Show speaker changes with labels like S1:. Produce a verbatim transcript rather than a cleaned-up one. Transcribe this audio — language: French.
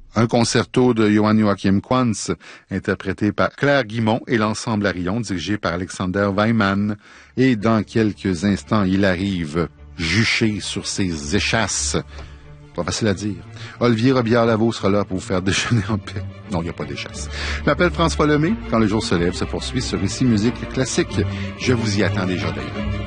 S1: Un concerto de Johann Joachim Quantz, interprété par Claire Guimont et l'ensemble Arion, dirigé par Alexander Weimann. Et dans quelques instants, il arrive, juché sur ses échasses. Pas facile à dire. Olivier Robillard-Lavaux sera là pour vous faire déjeuner en paix. Non, il n'y a pas d'échasse. Je m'appelle François Lemay. Quand le jour se lève, se poursuit sur Ici Musique Classique. Je vous y attends déjà d'ailleurs.